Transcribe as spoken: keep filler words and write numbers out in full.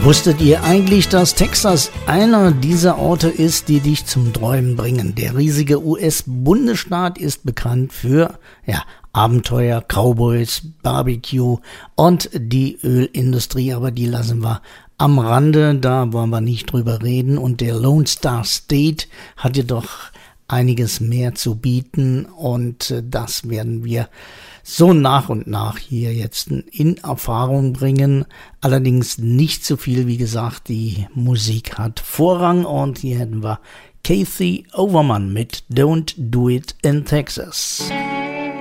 Wusstet ihr eigentlich, dass Texas einer dieser Orte ist, die dich zum Träumen bringen? Der riesige U S-Bundesstaat ist bekannt für ja, Abenteuer, Cowboys, Barbecue und die Ölindustrie, aber die lassen wir am Rande, da wollen wir nicht drüber reden. Und der Lone Star State hat jedoch einiges mehr zu bieten und das werden wir so nach und nach hier jetzt in Erfahrung bringen. Allerdings nicht so viel, wie gesagt, die Musik hat Vorrang und hier hätten wir Kathy Overman mit Don't Do It in Texas.